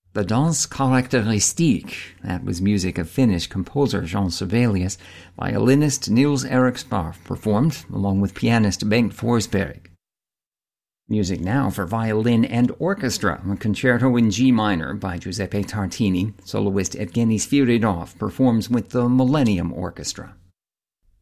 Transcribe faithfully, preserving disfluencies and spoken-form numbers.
The Danse Caractéristique, that was music of Finnish composer Jean Sibelius, violinist Niels Eriksborg performed, along with pianist Bengt Forsberg. Music now for violin and orchestra, a concerto in G minor by Giuseppe Tartini. Soloist Evgeny Sviridov performs with the Millennium Orchestra.